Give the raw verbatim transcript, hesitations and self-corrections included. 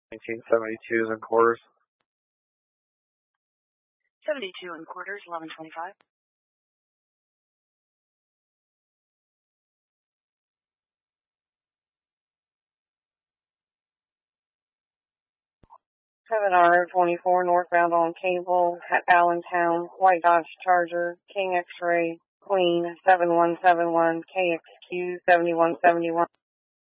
nineteen seventy-twos and quarters. seventy-two and quarters, eleven twenty-five. seven R twenty-four northbound on Cable at Allentown, White Dodge Charger, King X-Ray, Queen seven one seven one, K X Q seven one seven one.